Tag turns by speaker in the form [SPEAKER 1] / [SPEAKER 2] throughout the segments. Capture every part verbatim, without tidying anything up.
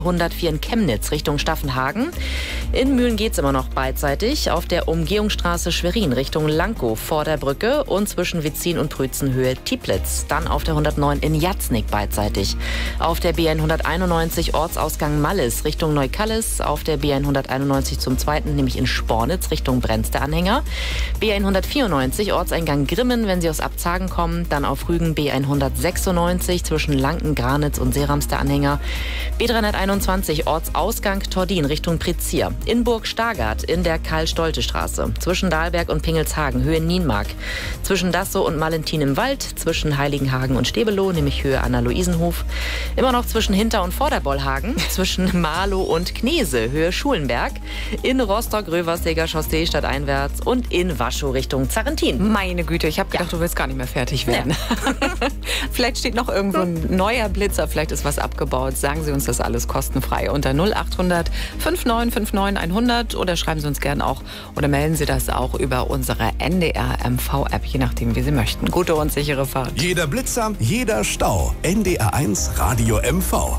[SPEAKER 1] hundertvier in Chemnitz Richtung Staffenhagen. In Mühlen geht es immer noch beidseitig. Auf der Umgehungsstraße Schwerin Richtung Lankow vor der Brücke und zwischen Witzin und Prützenhöhe Tieplitz. Dann auf der hundertneun in Jatznig beidseitig. Auf der B hunderteinundneunzig Ortsausgang Mallis Richtung Neukallis. Auf der B hunderteinundneunzig zum zweiten, nämlich in Spornitz Richtung Brenz der Anhänger. B hundertvierundneunzig Ortseingang Grimmen, wenn Sie aus Abzagen kommen. Dann auf Rügen B hundertsechsundneunzig zwischen Lanken, Granitz und Serams der Anhänger. B dreihunderteinundzwanzig Ortsausgang Tordin Richtung Prizier. In Burg-Stargard in der Karl-Stolte-Straße. Zwischen Dahlberg und Pingelshagen, Höhe Nienmark. Zwischen Dassow und Malentin im Wald. Zwischen Heiligenhagen und Stebelow, nämlich Höhe Anna-Luisenhof. Immer noch zwischen Hinter- und Vorderbollhagen. Zwischen Marlow und Knese, Höhe Schulenberg. In Rostock-Röverseger Chaussee stadteinwärts. Und in Waschow Richtung Zarrentin.
[SPEAKER 2] Meine Güte, ich habe gedacht, ja. Du willst gar nicht mehr fertig werden.
[SPEAKER 1] Ja.
[SPEAKER 2] Vielleicht steht noch irgendwo ein neuer Blitzer, vielleicht ist was abgebaut. Sagen Sie uns das alles kostenfrei unter null achthundert neunundfünfzig hundert oder schreiben Sie uns gerne auch oder melden Sie das auch über unsere N D R M V-App, je nachdem, wie Sie möchten. Gute und sichere Fahrt.
[SPEAKER 3] Jeder Blitzer, jeder Stau. N D R eins Radio M V.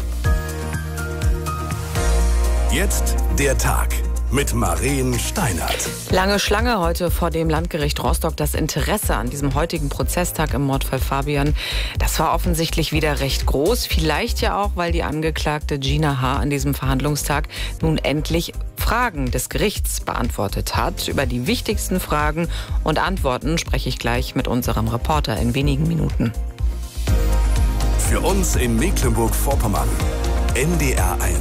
[SPEAKER 3] Jetzt der Tag mit Maren Steinert.
[SPEAKER 2] Lange Schlange heute vor dem Landgericht Rostock. Das Interesse an diesem heutigen Prozesstag im Mordfall Fabian, das war offensichtlich wieder recht groß. Vielleicht ja auch, weil die Angeklagte Gina H. an diesem Verhandlungstag nun endlich Fragen des Gerichts beantwortet hat. Über die wichtigsten Fragen und Antworten spreche ich gleich mit unserem Reporter in wenigen Minuten.
[SPEAKER 3] Für uns in Mecklenburg-Vorpommern, N D R eins.